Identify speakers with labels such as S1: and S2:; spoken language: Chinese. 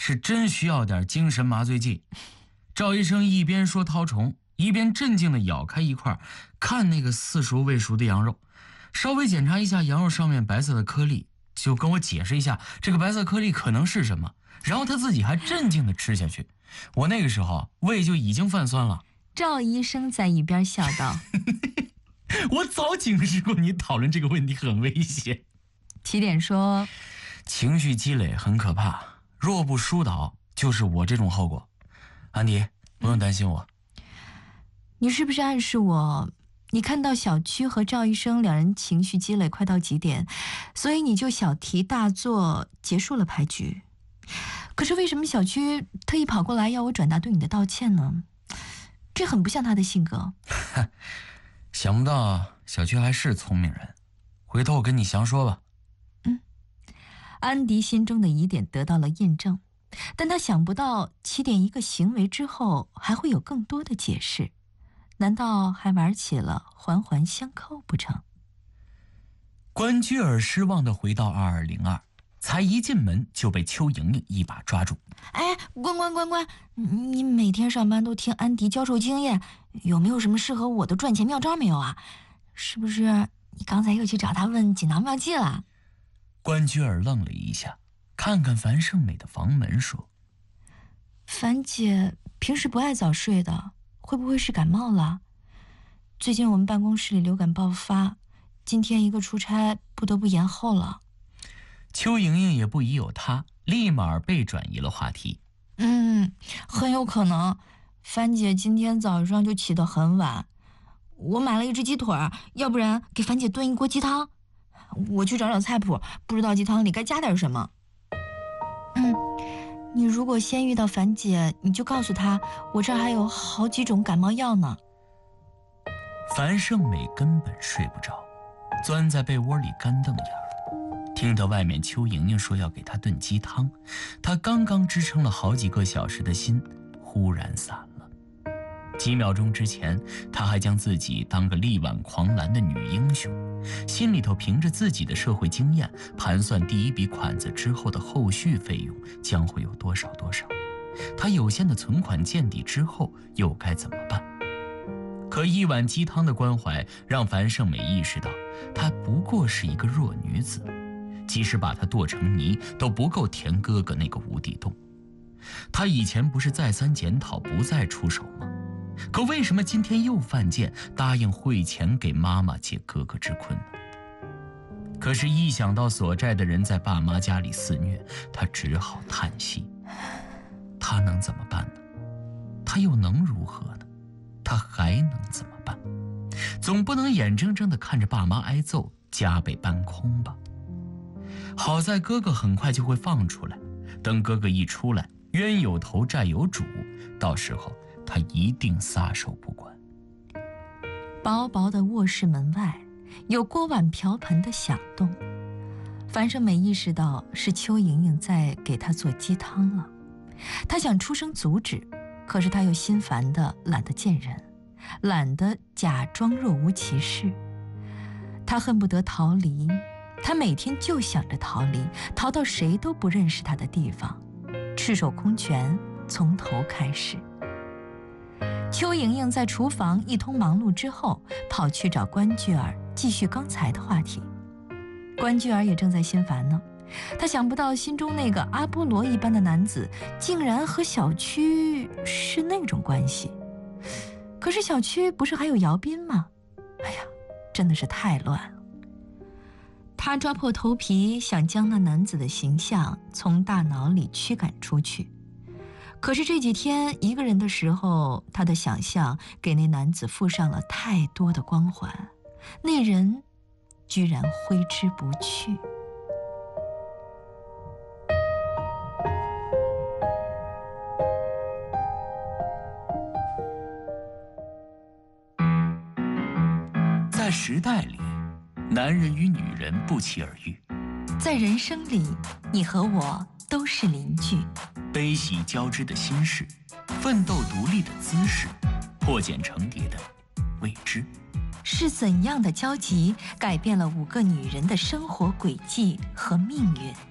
S1: 是真需要点精神麻醉剂。赵医生一边说绦虫，一边镇静地咬开一块，看那个似熟未熟的羊肉，稍微检查一下羊肉上面白色的颗粒，就跟我解释一下这个白色颗粒可能是什么，然后他自己还镇静地吃下去。我那个时候胃就已经泛酸了。
S2: 赵医生在一边笑道：
S1: 我早警示过你，讨论这个问题很危险。
S2: 起点说，
S1: 情绪积累很可怕，若不疏导就是我这种后果。安迪，不用担心我。
S2: 你是不是暗示我，你看到小区和赵医生两人情绪积累快到极点，所以你就小题大做，结束了牌局？可是为什么小区特意跑过来要我转达对你的道歉呢？这很不像他的性格。
S1: 想不到小区还是聪明人，回头我跟你详说吧。
S2: 安迪心中的疑点得到了印证，但他想不到起点一个行为之后还会有更多的解释，难道还玩起了环环相扣不成？
S1: 关雎尔失望地回到2202，才一进门就被邱莹莹一把抓住。
S2: 哎，关，你每天上班都听安迪教授经验，有没有什么适合我的赚钱妙招没有啊？是不是你刚才又去找他问锦囊妙计了？
S1: 关雎尔愣了一下，看看樊胜美的房门说：
S2: 樊姐平时不爱早睡的，会不会是感冒了？最近我们办公室里流感爆发，今天一个出差不得不延后了。
S1: 邱莹莹也不疑有他，立马被转移了话题。
S2: 很有可能，樊姐今天早上就起得很晚，我买了一只鸡腿，要不然给樊姐炖一锅鸡汤。我去找找菜谱，不知道鸡汤里该加点什么。你如果先遇到樊姐，你就告诉她，我这儿还有好几种感冒药呢。
S1: 樊胜美根本睡不着，钻在被窝里干瞪眼儿。听到外面邱莹莹说要给她炖鸡汤，她刚刚支撑了好几个小时的心忽然散了。几秒钟之前，她还将自己当个力挽狂澜的女英雄，心里头凭着自己的社会经验盘算第一笔款子之后的后续费用将会有多少。她有限的存款见底之后又该怎么办？可一碗鸡汤的关怀让樊胜美意识到，她不过是一个弱女子，即使把她剁成泥都不够填哥哥那个无底洞。她以前不是再三检讨不再出手吗？可为什么今天又犯贱，答应汇钱给妈妈解哥哥之困呢？可是，一想到所债的人在爸妈家里肆虐，他只好叹息。他能怎么办呢？他又能如何呢？他还能怎么办？总不能眼睁睁地看着爸妈挨揍，家被搬空吧？好在哥哥很快就会放出来，等哥哥一出来，冤有头债有主，到时候他一定撒手不管。
S2: 薄薄的卧室门外有锅碗瓢盆的响动，樊胜美意识到是邱莹莹在给她做鸡汤了。她想出声阻止，可是她又心烦的懒得见人，懒得假装若无其事。她恨不得逃离，她每天就想着逃离，逃到谁都不认识她的地方，赤手空拳，从头开始。邱莹莹在厨房一通忙碌之后，跑去找关雎尔继续刚才的话题。关雎尔也正在心烦呢，他想不到心中那个阿波罗一般的男子竟然和小区是那种关系。可是小区不是还有姚斌吗？哎呀，真的是太乱了。他抓破头皮，想将那男子的形象从大脑里驱赶出去。可是这几天一个人的时候，他的想象给那男子附上了太多的光环，那人居然挥之不去。
S1: 在时代里，男人与女人不期而遇；
S2: 在人生里，你和我都是邻居。
S1: 悲喜交织的心事，奋斗独立的姿势，破茧成蝶的未知。
S2: 是怎样的交集改变了5个女人的生活轨迹和命运？